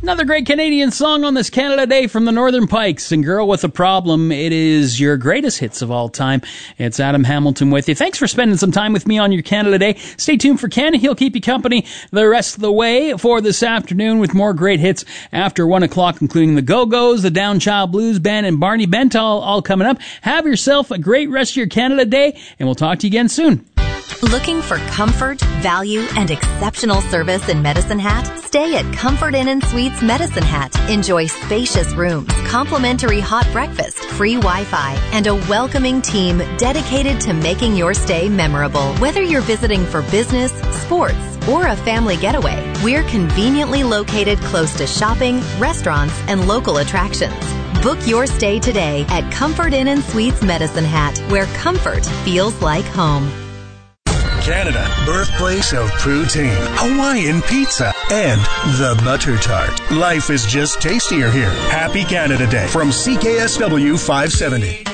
Another great Canadian song on this Canada Day from the Northern Pikes and Girl with a Problem. It is your greatest hits of all time. It's Adam Hamilton with you. Thanks for spending some time with me on your Canada Day. Stay tuned for Ken. He'll keep you company the rest of the way for this afternoon with more great hits after 1 o'clock, including the Go-Go's, the Downchild Blues Band, and Barney Bent all coming up. Have yourself a great rest of your Canada Day, and we'll talk to you again soon. Looking for comfort, value, and exceptional service in Medicine Hat? Stay at Comfort Inn & Suites Medicine Hat. Enjoy spacious rooms, complimentary hot breakfast, free Wi-Fi, and a welcoming team dedicated to making your stay memorable. Whether you're visiting for business, sports, or a family getaway, we're conveniently located close to shopping, restaurants, and local attractions. Book your stay today at Comfort Inn & Suites Medicine Hat, where comfort feels like home. Canada, birthplace of poutine, Hawaiian pizza, and the butter tart. Life is just tastier here. Happy Canada Day from CKSW 570.